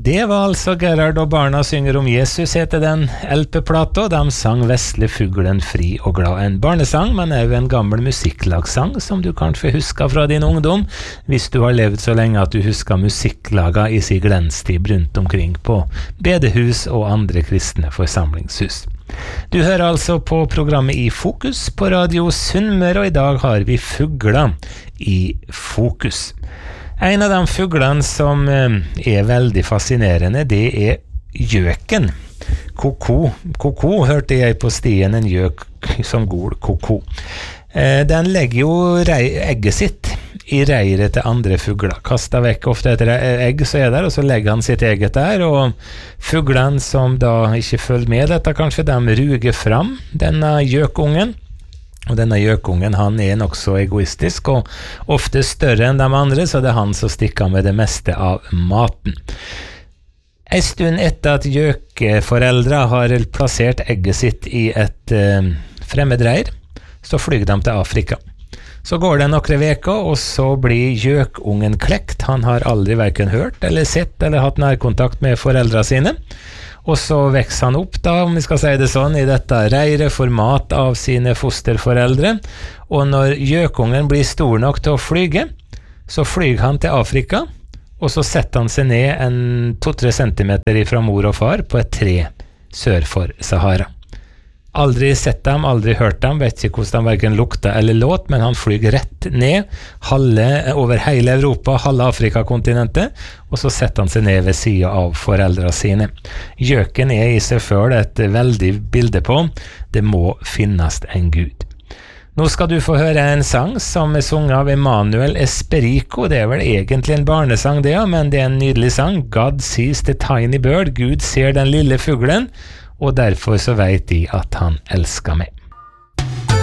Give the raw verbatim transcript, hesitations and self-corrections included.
Det var altså Gerhard og barna synger om Jesus, heter den L P-plata, og de sang Vesle fuglen fri og glad. En barnesang, men også en gammel musikklagsang som du kanskje husker fra din ungdom, hvis du har levd så lenge at du husker musikklaga i sin glenstid rundt omkring på bedehus og andre kristne forsamlingshus. Du hører altså på programmet I Fokus på Radio Sunnmøre, og i dag har vi fugler i fokus. En av de fuglene som er veldig fascinerende, det er gjøken. Koko. Koko hørte jeg på stien, en gjøk som gol koko. Den legger jo egget sitt i reiret til andre fugler. Kastet vekk ofte etter egg så er der, og så legger han sitt eget der, og fuglene som da ikke følger med dette kanskje, de ruger fram denne gjøkungen. Og denne gjøkungen, han er nok så egoistisk, og ofte større enn de andre, så det er han som stikker med det meste av maten. En stund etter at gjøkeforeldre har plassert egget sitt i et eh, fremmedreir, så flyger de til Afrika. Så går det noen veker, og så blir gjøkungen klekt. Han har aldri hverken hørt eller sett eller hatt nærkontakt med foreldre sine. Og så vekser han opp da, om vi skal si det sånn, i dette reire format av sine fosterforeldre. Og når gjøkungen blir stor nok til å flyge, så flyger han til Afrika, og så setter han seg ned en to-tre centimeter fra mor og far på et tre sør for Sahara. Aldri sett dem, aldri hørt dem, vet ikke hvordan de hverken lukter eller låt, men han flyger rett ned, halve, over hele Europa, halve Afrikakontinentet, og så setter han seg ned ved siden av foreldre sine. Gjøken er i seg selv et veldig bilde på, det må finnes en Gud. Nå skal du få høre en sang som er sunget av Emanuel Esperico. Det er vel egentlig en barnesang det, men det er en nydelig sang. God sees the tiny bird, Gud ser den lille fuglen, og derfor så vet de at han elsker meg.